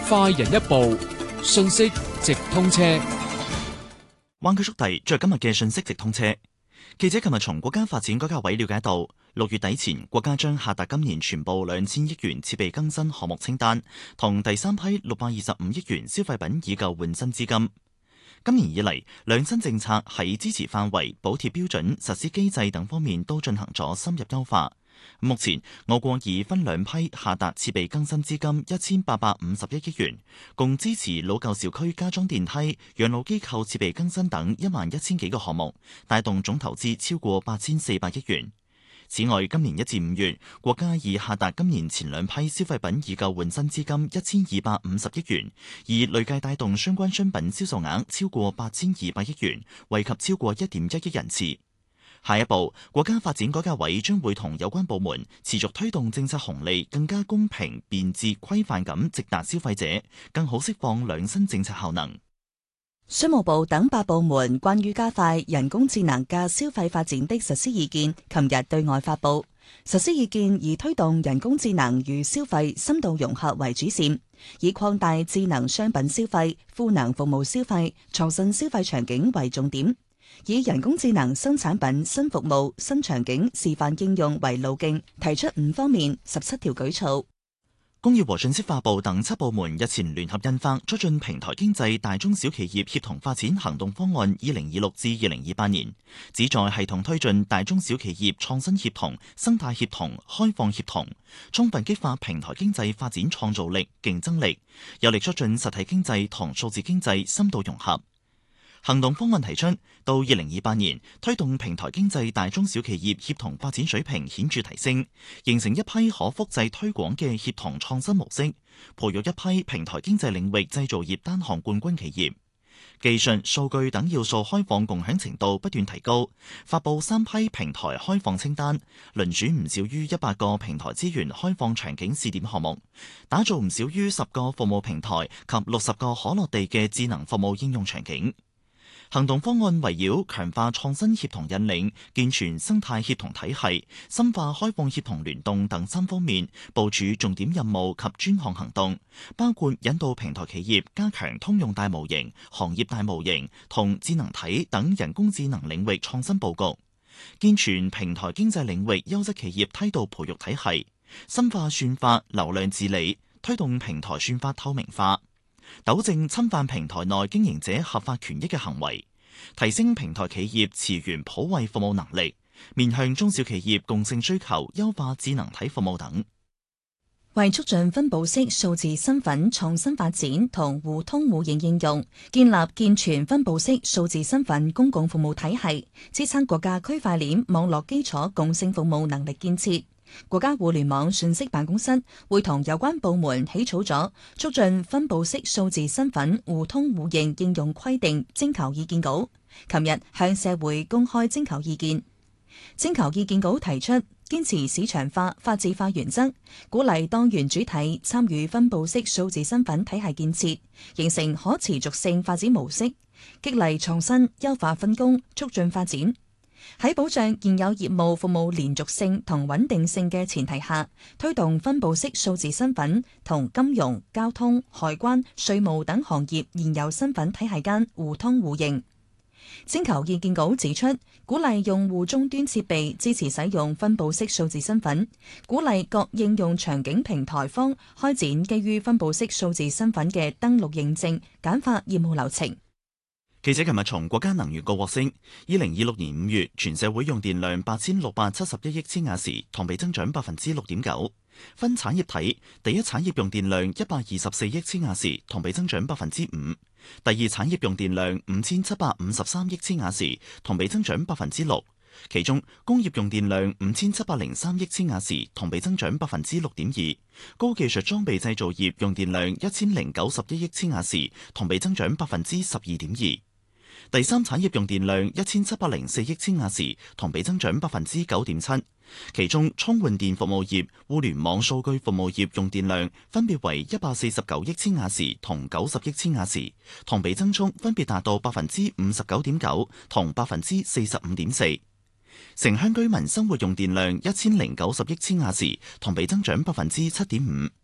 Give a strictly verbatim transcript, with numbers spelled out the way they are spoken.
快人一步，信息直通車。 灣區速遞着今日嘅信息直通車。記者琴日從國家發展改革委了解到，六月底前國家將下達今年全部兩千億元設備更新項目清單，同第三批六百二十五億元消費品以舊換新資金。今年以嚟，兩新政策喺支持範圍、補貼標準、實施機制等方面都進行咗深入優化。目前，我國已分兩批下達設備更新資金一千八百五十一億元，共支持老舊小區加裝電梯、養老機構設備更新等一萬一千幾個項目，帶動總投資超過八千四百億元。此外，今年一至五月，國家已下達今年前兩批消費品以舊換新資金一千二百五十億元，而累計帶動相關商品銷售額超過八千二百億元，惠及超過一點一億人次。下一步，國家發展改革委將會同有關部門持續推動政策紅利更加公平、便捷、規範咁直達消費者，更好釋放兩新政策效能。 商務部等八部門關於加快人工智能嘅消費發展的實施意見，琴日對外發布。實施意見以推動人工智能與消費深度融合為主線，以擴大智能商品消費、賦能服務消費、創新消費場景為重點。以人工智能新產品、新服務、新場景示範應用為路徑，提出五方面十七條舉措。 工業和信息化部等七部門日前聯合印發《促進平台經濟大中小企業協同發展行動方案（二零二六至二零二八年）》，旨在系統推進大中小企業創新協同、生態協同、開放協同，充分激發平台經濟發展創造力、競爭力，有力促進實體經濟同數字經濟深度融合。行動方案提出，到二零二八年推動平台經濟大中小企業協同發展水平顯著提升，形成一批可複製推廣嘅協同創新模式，培育一批平台經濟領域製造業單項冠軍企業。技術、數據等要素開放共享程度不斷提高，發布三批平台開放清單，遴選唔少於一百個平台資源開放場景試點項目，打造唔少於十個服務平台及六十個可落地嘅智能服務應用場景。行動方案圍繞強化創新協同引領、健全生態協同體系、深化開放協同聯動等三方面部署重點任務及專項行動，包括引導平台企業加強通用大模型、行業大模型同智能體等人工智能領域創新佈局，健全平台經濟領域優質企業梯度培育體系，深化算法流量治理，推動平台算法透明化，糾正侵犯平台內經營者合法權益嘅行為，提升平台企業詞源普惠服務能力，面向中小企業共性需求，優化智能體服務等。 為促進分布式數字身份創新發展同互通互認應用，建立健全分布式數字身份公共服務體系，支撐國家區塊鏈網絡基礎共性服務能力建設。國家互聯網信息辦公室會同有關部門起草咗促進分布式數字身份互通互認應用規定徵求意見稿，琴日向社會公開徵求意見。徵求意見稿提出，堅持市場化、法治化原則，鼓勵多元主體參與分布式數字身份體系建設，形成可持續性發展模式，激勵創新、優化分工、促進發展。喺保障現有業務服務連續性同穩定性嘅前提下，推動分布式數字身份同金融、交通、海關、稅務等行業現有身份體系間互通互認。徵求意見稿指出，鼓勵用戶終端設備支持使用分布式數字身份，鼓勵各應用場景平台方開展基於分布式數字身份嘅登錄認證，簡化業務流程。 記者琴日從國家能源局獲悉，二零二六年五月全社會用電量八千六百七十一億千瓦時，同比增長百分之六點九。分產業睇，第一產業用電量一百二十四億千瓦時，同比增長百分之五；第二產業用電量五千七百五十三億千瓦時，同比增長百分之六。其中工業用電量五千七百零三億千瓦時，同比增長百分之六點二；高技術裝備製造業用電量一千零九十一億千瓦時，同比增長百分之十二點二。第三產業用電量一千七百零四億千瓦時，同比增長百分之九點七。其中充換電服務業、互聯網數據服務業用電量分別為一百四十九億千瓦時同九十億千瓦時，同比增速分別達到百分之五十九點九同百分之四十五點四。城鄉居民生活用電量一千零九十億千瓦時，同比增長百分之七點五。